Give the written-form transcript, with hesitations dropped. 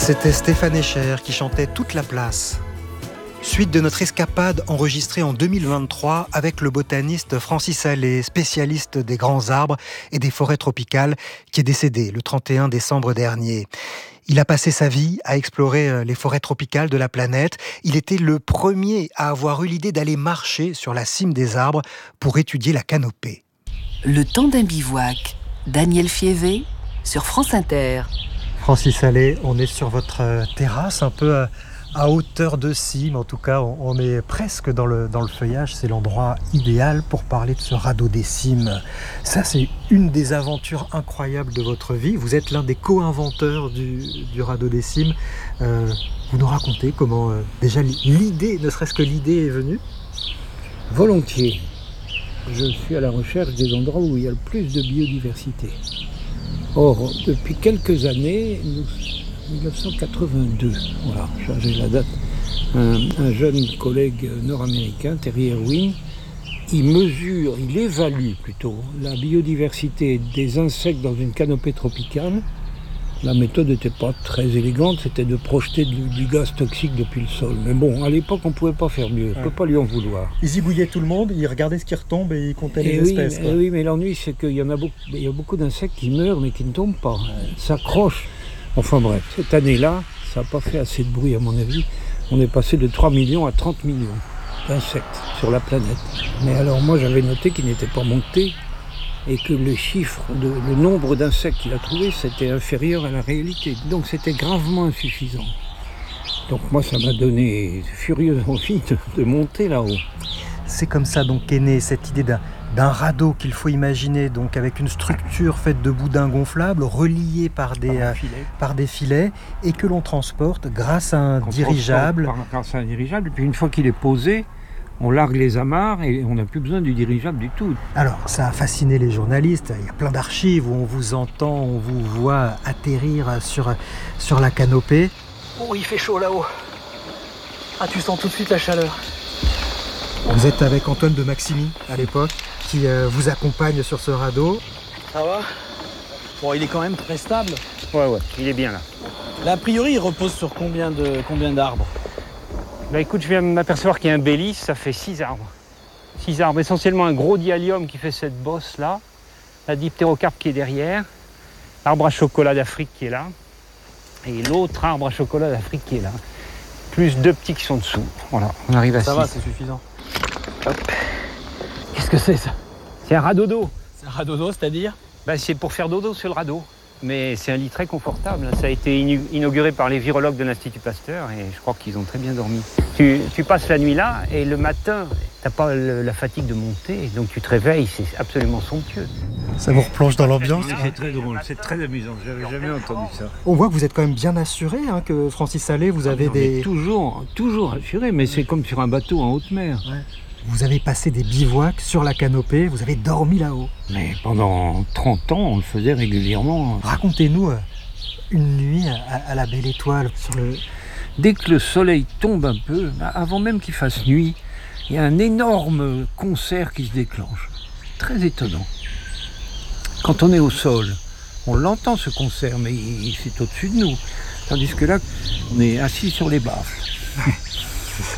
C'était Stéphane Escher qui chantait Toute la place. Suite de notre escapade enregistrée en 2023 avec le botaniste Francis Allais, spécialiste des grands arbres et des forêts tropicales, qui est décédé le 31 décembre dernier. Il a passé sa vie à explorer les forêts tropicales de la planète. Il était le premier à avoir eu l'idée d'aller marcher sur la cime des arbres pour étudier la canopée. Le temps d'un bivouac, Daniel Fievé sur France Inter. Francis Allais, on est sur votre terrasse, un peu à hauteur de cime. En tout cas, on est presque dans le feuillage. C'est l'endroit idéal pour parler de ce radeau des cimes. Ça, c'est une des aventures incroyables de votre vie. Vous êtes l'un des co-inventeurs du radeau des cimes. Vous nous racontez comment déjà l'idée, ne serait-ce que l'idée est venue? Volontiers. Je suis à la recherche des endroits où il y a le plus de biodiversité. Or, depuis quelques années, 1982, voilà, j'ai la date, un jeune collègue nord-américain, Terry Irwin, il évalue plutôt la biodiversité des insectes dans une canopée tropicale. La méthode n'était pas très élégante, c'était de projeter du gaz toxique depuis le sol. Mais bon, à l'époque, on ne pouvait pas faire mieux, on ne peut pas lui en vouloir. Ils zigouillaient tout le monde, ils regardaient ce qui retombe et ils comptaient les espèces. Oui, mais l'ennui, c'est qu'il y a beaucoup d'insectes qui meurent mais qui ne tombent pas, s'accrochent. Enfin bref, cette année-là, ça n'a pas fait assez de bruit à mon avis. On est passé de 3 millions à 30 millions d'insectes sur la planète. Mais alors moi, j'avais noté qu'ils n'étaient pas montés et que le nombre d'insectes qu'il a trouvé, c'était inférieur à la réalité. Donc c'était gravement insuffisant. Donc moi, ça m'a donné furieuse envie de monter là-haut. C'est comme ça donc qu'est née cette idée d'un radeau qu'il faut imaginer, donc avec une structure faite de boudins gonflables, reliés par des filets, et que l'on transporte grâce à un dirigeable. Grâce à un dirigeable, et puis une fois qu'il est posé, on largue les amarres et on n'a plus besoin du dirigeable du tout. Alors, ça a fasciné les journalistes. Il y a plein d'archives où on vous entend, on vous voit atterrir sur la canopée. Oh, il fait chaud là-haut. Ah, tu sens tout de suite la chaleur. Vous êtes avec Antoine de Maximi, à l'époque, qui vous accompagne sur ce radeau. Ça va? Bon, il est quand même très stable. Ouais, il est bien là. Là, a priori, il repose sur combien d'arbres? Bah écoute, je viens de m'apercevoir qu'il y a un bélis, ça fait 6 arbres. 6 arbres, essentiellement un gros dialium qui fait cette bosse là, la diptérocarpe qui est derrière, l'arbre à chocolat d'Afrique qui est là, et l'autre arbre à chocolat d'Afrique qui est là. Plus 2 petits qui sont dessous. Voilà, on arrive à 6. Ça va, c'est suffisant. Hop. Qu'est-ce que c'est ça? C'est un radeau d'eau. C'est un radeau d'eau, c'est-à-dire? Bah, c'est pour faire dodo sur le radeau. Mais c'est un lit très confortable. Ça a été inauguré par les virologues de l'Institut Pasteur et je crois qu'ils ont très bien dormi. Tu passes la nuit là et le matin, t'as pas la fatigue de monter, donc tu te réveilles, c'est absolument somptueux. Ça vous replonge dans l'ambiance. C'est très drôle, c'est très amusant, j'avais jamais entendu ça. On voit que vous êtes quand même bien assuré, que Francis Allais, vous avez des... Toujours assuré, mais c'est comme sur un bateau en haute mer. Ouais. Vous avez passé des bivouacs sur la canopée, vous avez dormi là-haut. Mais pendant 30 ans, on le faisait régulièrement. Racontez-nous une nuit à la Belle Étoile. Dès que le soleil tombe un peu, avant même qu'il fasse nuit, il y a un énorme concert qui se déclenche. Très étonnant. Quand on est au sol, on l'entend ce concert, mais c'est au-dessus de nous. Tandis que là, on est assis sur les baffles.